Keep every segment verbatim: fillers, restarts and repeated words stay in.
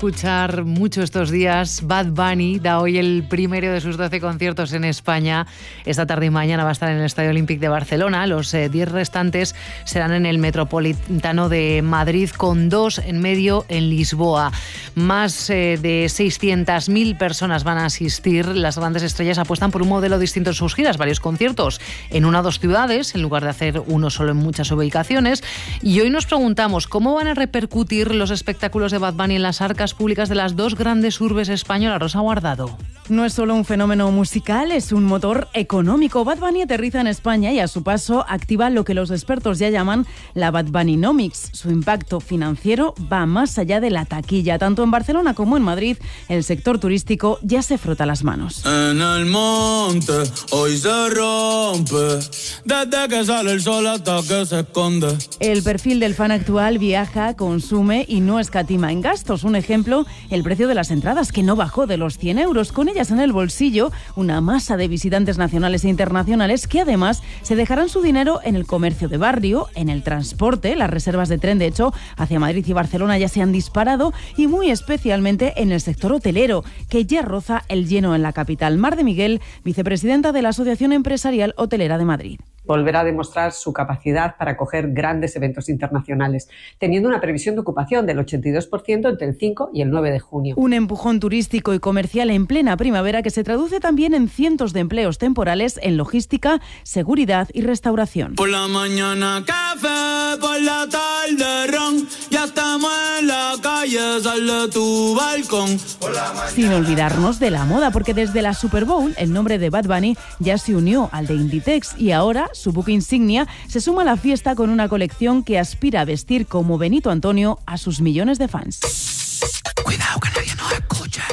escuchar mucho estos días. Bad Bunny da hoy el primero de sus doce conciertos en España. Esta tarde y mañana va a estar en el Estadio Olímpic de Barcelona. Los eh, diez restantes serán en el Metropolitano de Madrid, con dos en medio en Lisboa. Más eh, de seiscientas mil personas van a asistir. Las grandes estrellas apuestan por un modelo distinto en sus giras, varios conciertos en una o dos ciudades, en lugar de hacer uno solo en muchas ubicaciones. Y hoy nos preguntamos cómo van a repercutir los espectáculos de Bad Bunny en las arcas públicas de las dos grandes urbes españolas. Rosa Guardado. No es solo un fenómeno musical, es un motor económico. Bad Bunny aterriza en España y a su paso activa lo que los expertos ya llaman la Bad Bunnynomics. Su impacto financiero va más allá de la taquilla. Tanto en Barcelona como en Madrid, el sector turístico ya se frota las manos. En el monte hoy se rompe, desde que sale el sol hasta que se esconde. El perfil del fan actual viaja, consume y no escatima en gastos. Un ejemplo, el precio de las entradas, que no bajó de los cien euros. Con ellas en el bolsillo, una masa de visitantes nacionales e internacionales que además se dejarán su dinero en el comercio de barrio, en el transporte. Las reservas de tren, de hecho, hacia Madrid y Barcelona ya se han disparado, y muy especialmente en el sector hotelero, que ya roza el lleno en la capital. Mar de Miguel, vicepresidenta de la Asociación Empresarial Hotelera de Madrid. Volverá a demostrar su capacidad para acoger grandes eventos internacionales, teniendo una previsión de ocupación del ochenta y dos por ciento entre el cinco y el nueve de junio. Un empujón turístico y comercial en plena primavera que se traduce también en cientos de empleos temporales en logística, seguridad y restauración. Por la mañana café, por la tarde ron, ya estamos en la calle, sal de tu balcón. Por la mañana... Sin olvidarnos de la moda, porque desde la Super Bowl el nombre de Bad Bunny ya se unió al de Inditex y ahora su buque insignia se suma a la fiesta con una colección que aspira a vestir como Benito Antonio a sus millones de fans. Cuidado que nadie nos escucha.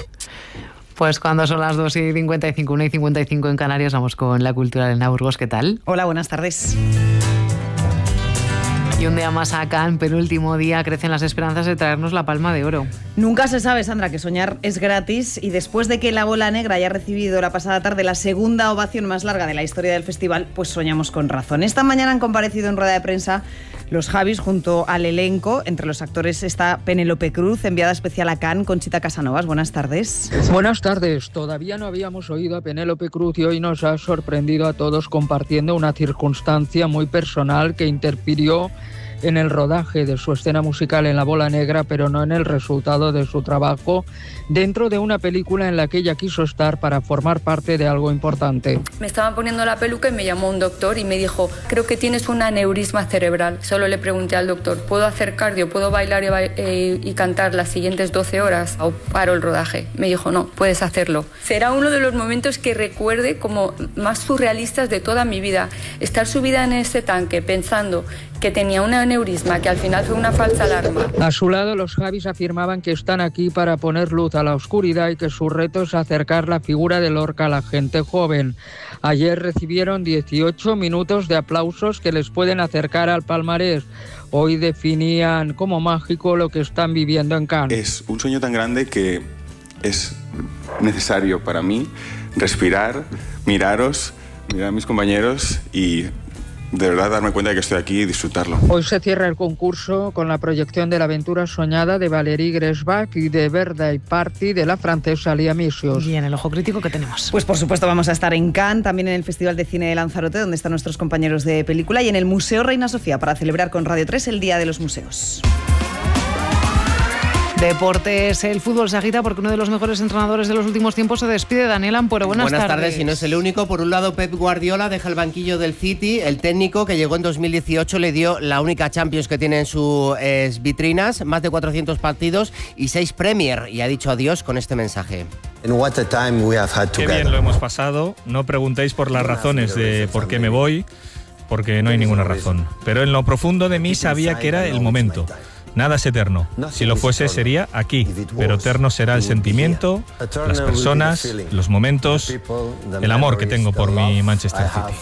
Pues cuando son las dos y cincuenta y cinco, una y cincuenta y cinco en Canarias, vamos con la cultura. Elena Burgos, ¿qué tal? Hola, buenas tardes. Y un día más acá, en penúltimo día, crecen las esperanzas de traernos la Palma de Oro. Nunca se sabe, Sandra, que soñar es gratis, y después de que La Bola Negra haya recibido la pasada tarde la segunda ovación más larga de la historia del festival, pues soñamos con razón. Esta mañana han comparecido en rueda de prensa los Javis junto al elenco. Entre los actores está Penélope Cruz, enviada especial a Cannes, Conchita Casanovas. Buenas tardes. Buenas tardes. Todavía no habíamos oído a Penélope Cruz y hoy nos ha sorprendido a todos compartiendo una circunstancia muy personal que interfirió en el rodaje de su escena musical en La Bola Negra, pero no en el resultado de su trabajo dentro de una película en la que ella quiso estar para formar parte de algo importante. Me estaban poniendo la peluca y me llamó un doctor y me dijo: creo que tienes un aneurisma cerebral. Solo le pregunté al doctor: ¿puedo hacer cardio, puedo bailar y, ba- eh, y cantar las siguientes doce horas o paro el rodaje? Me dijo: no, puedes hacerlo. Será uno de los momentos que recuerde como más surrealistas de toda mi vida. Estar subida en ese tanque pensando que tenía un aneurisma, que al final fue una falsa alarma. A su lado, los Javis afirmaban que están aquí para poner luz a la oscuridad y que su reto es acercar la figura de Lorca a la gente joven. Ayer recibieron dieciocho minutos de aplausos que les pueden acercar al palmarés. Hoy definían como mágico lo que están viviendo en Cannes. Es un sueño tan grande que es necesario para mí respirar, miraros, mirar a mis compañeros y de verdad darme cuenta de que estoy aquí y disfrutarlo. Hoy se cierra el concurso con la proyección de La aventura soñada de Valérie Gresbach y de Birthday Party de la francesa Lia Misios. Y en el ojo crítico, ¿qué tenemos? Pues por supuesto vamos a estar en Cannes, también en el Festival de Cine de Lanzarote, donde están nuestros compañeros de película, y en el Museo Reina Sofía, para celebrar con Radio tres el Día de los Museos. Deportes, el fútbol se agita porque uno de los mejores entrenadores de los últimos tiempos se despide. Daniel Ampuero, buenas, buenas tardes. Buenas tardes, y no es el único. Por un lado, Pep Guardiola deja el banquillo del City. El técnico, que llegó en dos mil dieciocho, le dio la única Champions que tiene en sus eh, vitrinas, más de cuatrocientos partidos y seis Premier, y ha dicho adiós con este mensaje. Qué bien lo hemos pasado. No preguntéis por las razones de por qué me voy, porque no hay ninguna razón. Pero en lo profundo de mí sabía que era el momento. Nada es eterno. Si lo fuese, sería aquí. Pero eterno será el sentimiento, las personas, los momentos, el amor que tengo por mi Manchester City.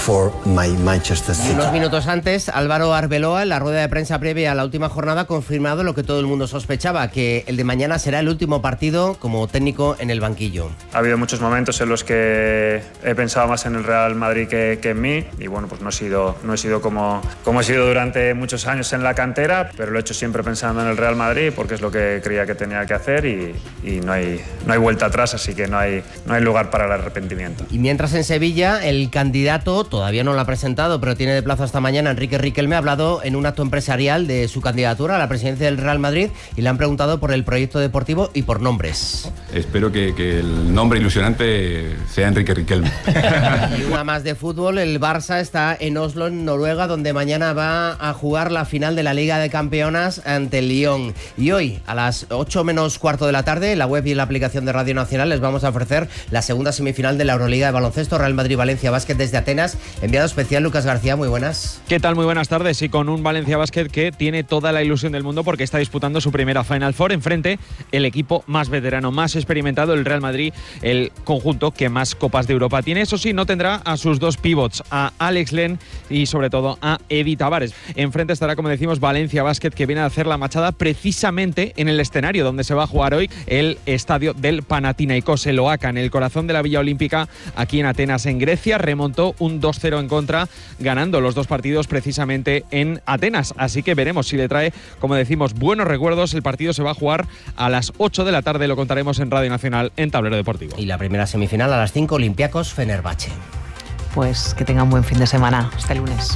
for my Manchester City. Unos minutos antes, Álvaro Arbeloa, en la rueda de prensa previa a la última jornada, ha confirmado lo que todo el mundo sospechaba, que el de mañana será el último partido como técnico en el banquillo. Ha habido muchos momentos en los que he pensado más en el Real Madrid que, que en mí, y bueno, pues no he sido, no he sido como, como he sido durante muchos años en la cantera, pero lo he hecho siempre pensando en el Real Madrid porque es lo que creía que tenía que hacer y, y no hay, no hay vuelta atrás, así que no hay, no hay lugar para el arrepentimiento. Y mientras en Sevilla, el candidato, todavía no lo ha presentado, pero tiene de plazo hasta mañana, Enrique Riquelme, ha hablado en un acto empresarial de su candidatura a la presidencia del Real Madrid y le han preguntado por el proyecto deportivo y por nombres. Espero que, que el nombre ilusionante sea Enrique Riquelme. Y una más de fútbol, el Barça está en Oslo, en Noruega, donde mañana va a jugar la final de la Liga de Campeonas ante el Lyon. Y hoy, a las ocho menos cuarto de la tarde, en la web y en la aplicación de Radio Nacional les vamos a ofrecer la segunda semifinal de la Euroliga de baloncesto, Real Madrid-Valencia Basket desde Atenas. Enviado especial Lucas García, muy buenas. ¿Qué tal? Muy buenas tardes. Y con un Valencia Basket que tiene toda la ilusión del mundo porque está disputando su primera Final Four. Enfrente, el equipo más veterano, más experimentado, el Real Madrid, el conjunto que más Copas de Europa tiene. Eso sí, no tendrá a sus dos pivots, a Alex Len y sobre todo a Edi Tavares. Enfrente estará, como decimos, Valencia Basket, que viene a hacer la machada precisamente en el escenario donde se va a jugar hoy, el estadio del Panathinaikos, el Oaca, en el corazón de la Villa Olímpica, aquí en Atenas, en Grecia. Remontó un dos cero en contra, ganando los dos partidos precisamente en Atenas. Así que veremos si le trae, como decimos, buenos recuerdos. El partido se va a jugar a las ocho de la tarde, lo contaremos en Radio Nacional en Tablero Deportivo. Y la primera semifinal a las cinco, Olympiacos Fenerbahce. Pues que tenga un buen fin de semana. Hasta el lunes.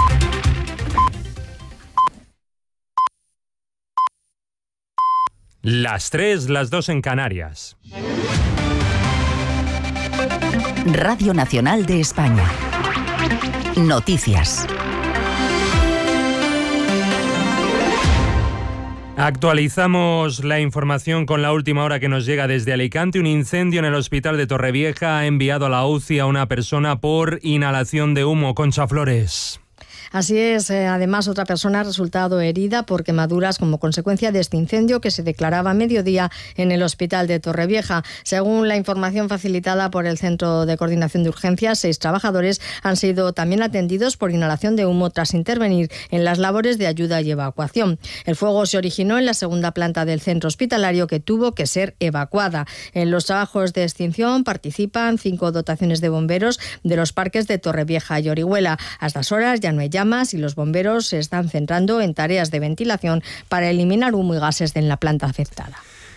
Las tres, las dos en Canarias. Radio Nacional de España. Noticias. Actualizamos la información con la última hora que nos llega desde Alicante. Un incendio en el hospital de Torrevieja ha enviado a la U C I a una persona por inhalación de humo. Concha Flores. Así es, eh, además otra persona ha resultado herida por quemaduras como consecuencia de este incendio que se declaraba a mediodía en el hospital de Torrevieja. Según la información facilitada por el Centro de Coordinación de Urgencias, seis trabajadores han sido también atendidos por inhalación de humo tras intervenir en las labores de ayuda y evacuación. El fuego se originó en la segunda planta del centro hospitalario, que tuvo que ser evacuada. En los trabajos de extinción participan cinco dotaciones de bomberos de los parques de Torrevieja y Orihuela. A estas horas ya no hay llamas y los bomberos se están centrando en tareas de ventilación para eliminar humo y gases en la planta afectada.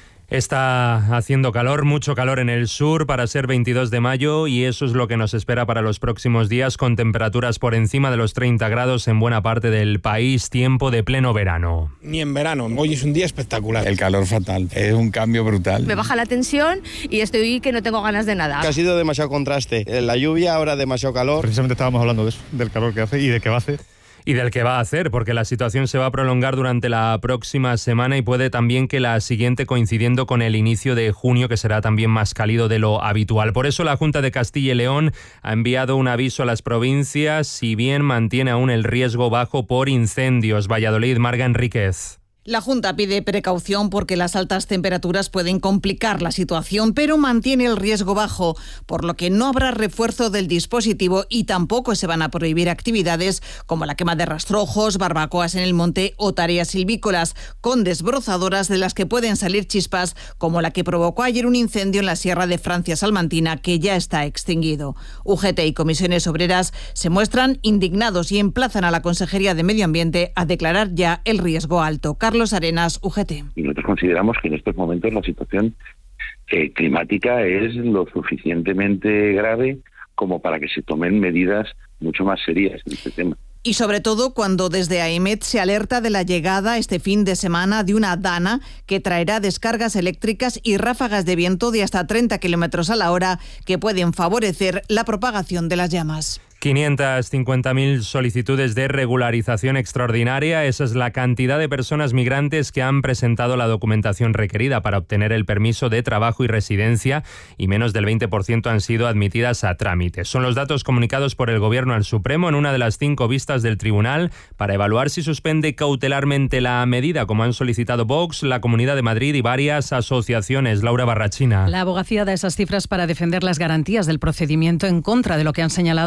Está haciendo calor, mucho calor en el sur para ser veintidós de mayo, y eso es lo que nos espera para los próximos días, con temperaturas por encima de los treinta grados en buena parte del país, tiempo de pleno verano. Ni en verano, hoy es un día espectacular. El calor fatal, es un cambio brutal. Me baja la tensión y estoy que no tengo ganas de nada. Ha sido demasiado contraste, la lluvia, ahora demasiado calor. Precisamente estábamos hablando de eso, del calor que hace y de qué va a hacer. Y del que va a hacer, porque la situación se va a prolongar durante la próxima semana y puede también que la siguiente coincidiendo con el inicio de junio, que será también más cálido de lo habitual. Por eso la Junta de Castilla y León ha enviado un aviso a las provincias, si bien mantiene aún el riesgo bajo por incendios. Valladolid, Marga Enríquez. La Junta pide precaución porque las altas temperaturas pueden complicar la situación, pero mantiene el riesgo bajo, por lo que no habrá refuerzo del dispositivo y tampoco se van a prohibir actividades como la quema de rastrojos, barbacoas en el monte o tareas silvícolas, con desbrozadoras de las que pueden salir chispas, como la que provocó ayer un incendio en la Sierra de Francia Salmantina, que ya está extinguido. U G T y comisiones obreras se muestran indignados y emplazan a la Consejería de Medio Ambiente a declarar ya el riesgo alto. Carlos Arenas, U G T. Y nosotros consideramos que en estos momentos la situación eh, climática es lo suficientemente grave como para que se tomen medidas mucho más serias en este tema. Y sobre todo cuando desde AEMET se alerta de la llegada este fin de semana de una dana que traerá descargas eléctricas y ráfagas de viento de hasta treinta kilómetros a la hora que pueden favorecer la propagación de las llamas. quinientas cincuenta mil solicitudes de regularización extraordinaria. Esa es la cantidad de personas migrantes que han presentado la documentación requerida para obtener el permiso de trabajo y residencia, y menos del veinte por ciento han sido admitidas a trámite. Son los datos comunicados por el Gobierno al Supremo en una de las cinco vistas del tribunal para evaluar si suspende cautelarmente la medida, como han solicitado Vox, la Comunidad de Madrid y varias asociaciones. Laura Barrachina. La abogacía da esas cifras para defender las garantías del procedimiento en contra de lo que han señalado las partes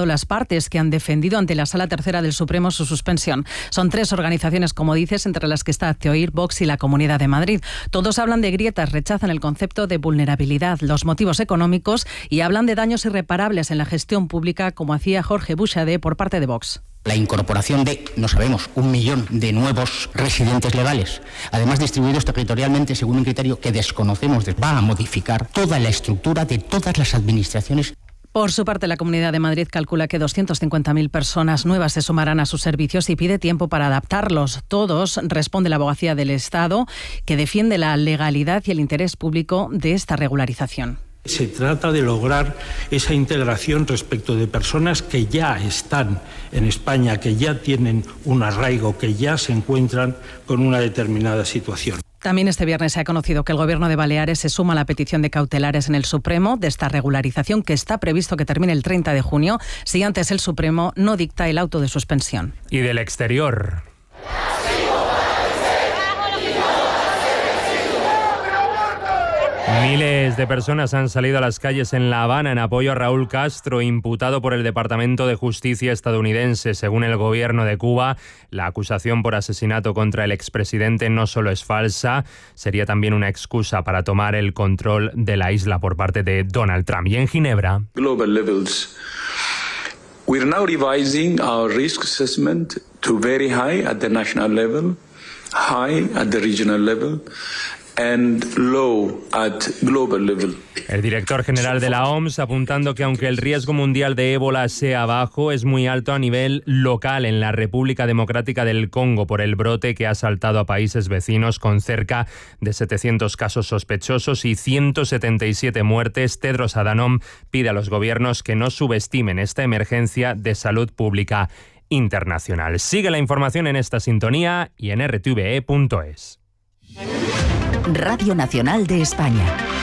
partes que han defendido ante la Sala Tercera del Supremo su suspensión. Son tres organizaciones, como dices, entre las que está Acteoir, Vox y la Comunidad de Madrid. Todos hablan de grietas, rechazan el concepto de vulnerabilidad, los motivos económicos y hablan de daños irreparables en la gestión pública, como hacía Jorge Buxadé por parte de Vox. La incorporación de, no sabemos, un millón de nuevos residentes legales, además distribuidos territorialmente según un criterio que desconocemos, va a modificar toda la estructura de todas las administraciones. Por su parte, la Comunidad de Madrid calcula que doscientas cincuenta mil personas nuevas se sumarán a sus servicios y pide tiempo para adaptarlos. Todos, responde la Abogacía del Estado, que defiende la legalidad y el interés público de esta regularización. Se trata de lograr esa integración respecto de personas que ya están en España, que ya tienen un arraigo, que ya se encuentran con una determinada situación. También este viernes se ha conocido que el Gobierno de Baleares se suma a la petición de cautelares en el Supremo de esta regularización que está previsto que termine el treinta de junio, si antes el Supremo no dicta el auto de suspensión. Y del exterior. Miles de personas han salido a las calles en La Habana en apoyo a Raúl Castro, imputado por el Departamento de Justicia estadounidense. Según el gobierno de Cuba, la acusación por asesinato contra el expresidente no solo es falsa, sería también una excusa para tomar el control de la isla por parte de Donald Trump. Y en Ginebra, global levels. We're now revising our risk assessment to very high at the national level, high at the regional level, and low at global level. El director general de la O M S apuntando que aunque el riesgo mundial de ébola sea bajo, es muy alto a nivel local en la República Democrática del Congo por el brote que ha saltado a países vecinos con cerca de setecientos casos sospechosos y ciento setenta y siete muertes. Tedros Adhanom pide a los gobiernos que no subestimen esta emergencia de salud pública internacional. Sigue la información en esta sintonía y en r t v e punto es. Radio Nacional de España.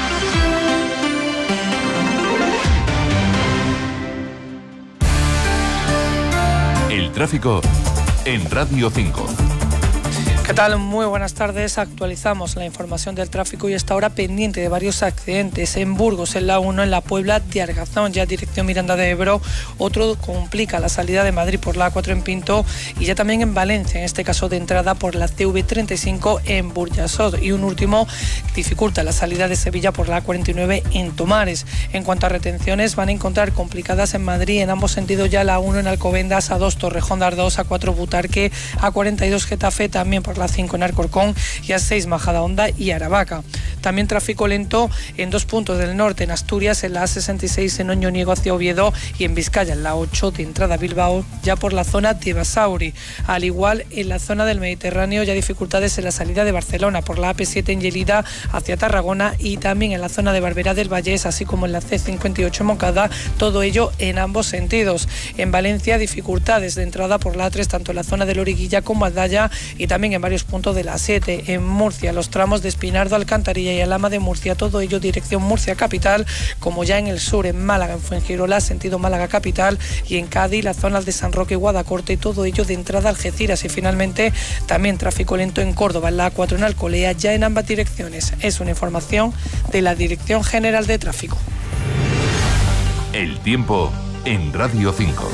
El tráfico en Radio cinco. ¿Qué tal? Muy buenas tardes. Actualizamos la información del tráfico y está ahora pendiente de varios accidentes. En Burgos, en la uno, en la Puebla de Argazón, ya dirección Miranda de Ebro. Otro complica la salida de Madrid por la A cuatro en Pinto y ya también en Valencia, en este caso de entrada por la C V treinta y cinco en Burjasot. Y un último dificulta la salida de Sevilla por la A cuarenta y nueve en Tomares. En cuanto a retenciones, van a encontrar complicadas en Madrid en ambos sentidos ya la uno en Alcobendas, A dos Torrejón de Ardoz, A cuatro Butarque, A cuarenta y dos Getafe, también por la cinco en Alcorcón y A seis Majadahonda y Aravaca. También tráfico lento en dos puntos del norte, en Asturias, en la A sesenta y seis en Oñoniego hacia Oviedo y en Vizcaya, en la ocho de entrada a Bilbao, ya por la zona de Basauri. Al igual, en la zona del Mediterráneo, ya dificultades en la salida de Barcelona por la A P siete en Lleida hacia Tarragona y también en la zona de Barberá del Vallés, así como en la C cincuenta y ocho en Moncada, todo ello en ambos sentidos. En Valencia, dificultades de entrada por la A tres, tanto en la zona de Loriguilla como Aldaya y también en varios puntos de la siete. En Murcia, los tramos de Espinardo, Alcantarilla y Alhama de Murcia, todo ello dirección Murcia capital, como ya en el sur, en Málaga, en Fuengirola, sentido Málaga capital, y en Cádiz, las zonas de San Roque y Guadacorte, y todo ello de entrada a Algeciras. Y finalmente, también tráfico lento en Córdoba, en la A cuatro en Alcolea, ya en ambas direcciones. Es una información de la Dirección General de Tráfico. El tiempo en Radio cinco.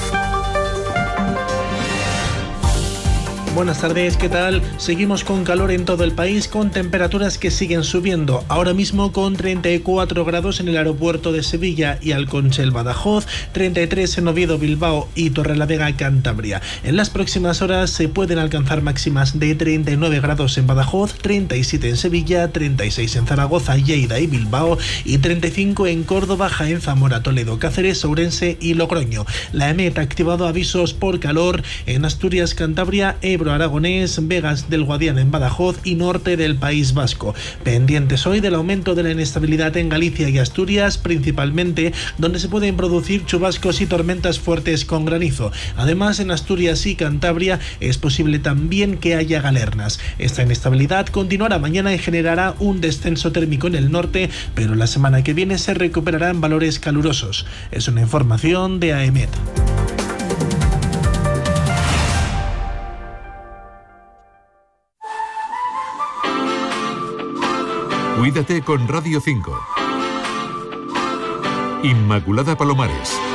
Buenas tardes, ¿qué tal? Seguimos con calor en todo el país, con temperaturas que siguen subiendo. Ahora mismo con treinta y cuatro grados en el aeropuerto de Sevilla y Alconchel, Badajoz, treinta y tres en Oviedo, Bilbao y Torrelavega, Cantabria. En las próximas horas se pueden alcanzar máximas de treinta y nueve grados en Badajoz, treinta y siete en Sevilla, treinta y seis en Zaragoza, Lleida y Bilbao y treinta y cinco en Córdoba, Jaén, Zamora, Toledo, Cáceres, Ourense y Logroño. La EMET ha activado avisos por calor en Asturias, Cantabria, Ebro, Aragonés, Vegas del Guadiana en Badajoz y norte del País Vasco. Pendientes hoy del aumento de la inestabilidad en Galicia y Asturias, principalmente donde se pueden producir chubascos y tormentas fuertes con granizo. Además, en Asturias y Cantabria es posible también que haya galernas. Esta inestabilidad continuará mañana y generará un descenso térmico en el norte, pero la semana que viene se recuperará en valores calurosos. Es una información de AEMET. Cuídate con Radio cinco. Inmaculada Palomares.